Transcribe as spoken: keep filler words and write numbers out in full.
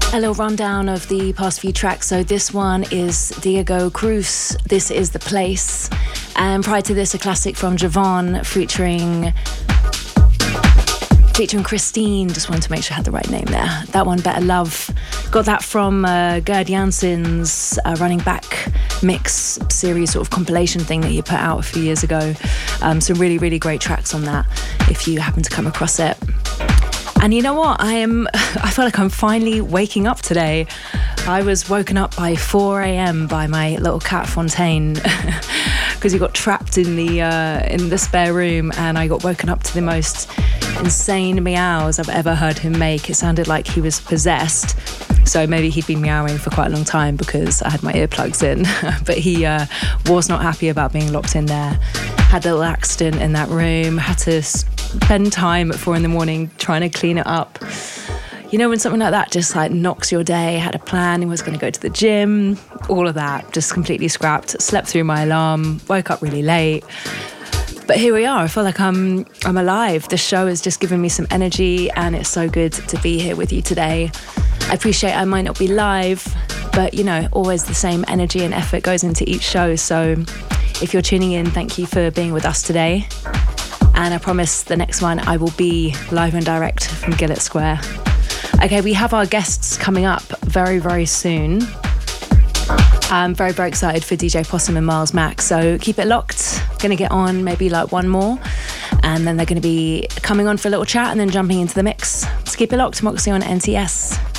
A little rundown of the past few tracks. So this one is Diego Cruz, This Is The Place. And prior to this, a classic from Javon featuring featuring Christine. Just wanted to make sure I had the right name there. That one, Better Love. Got that from uh, Gerd Janssen's uh, Running Back mix series sort of compilation thing that he put out a few years ago. Um, some really, really great tracks on that if you happen to come across it. And you know what? I am, I feel like I'm finally waking up today. I was woken up by four a.m. by my little cat Fontaine because he got trapped in the uh, in the spare room, and I got woken up to the most insane meows I've ever heard him make. It sounded like he was possessed. So maybe he'd been meowing for quite a long time because I had my earplugs in. But he uh, was not happy about being locked in there. Had a little accident in that room. Had to spend time at four in the morning trying to clean it up. You know, when something like that just like knocks your day. Had a plan, he was going to go to the gym, all of that just completely scrapped. Slept through my alarm, woke up really late. But here we are. I feel like I'm I'm alive. The show has just given me some energy, and it's so good to be here with you today. I appreciate I might not be live, but you know, always the same energy and effort goes into each show. So if you're tuning in, thank you for being with us today. And I promise the next one I will be live and direct from Gillett Square. Okay, we have our guests coming up very, very soon. I'm very, very excited for D J Possum and Miles Mack, so keep it locked. Gonna get on maybe like one more, and then they're gonna be coming on for a little chat and then jumping into the mix. So keep it locked, Moxie on N T S.